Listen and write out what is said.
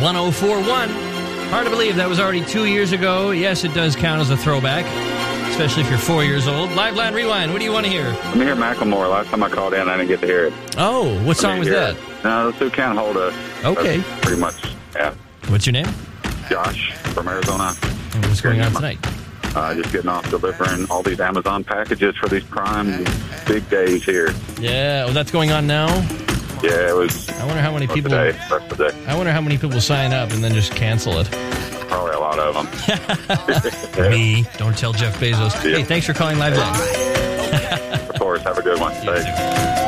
1041. Hard to believe that was already 2 years ago. Yes, it does count as a throwback, especially if you're 4 years old. Live Line Rewind, what do you want to hear? Let me hear Macklemore. Last time I called in, I didn't get to hear it. Oh, what song was that? No, Who Can't Hold Us. Okay. That's pretty much, yeah. What's your name? Josh from Arizona. And what's going on tonight? Just getting off delivering all these Amazon packages for these Prime big days here. Yeah, that's going on now? Yeah, it was. I wonder how many people. Rest of the day. I wonder how many people sign up and then just cancel it. Probably a lot of them. Me. Don't tell Jeff Bezos. Yeah. Hey, thanks for calling Live Line. Of course. Have a good one. Thanks.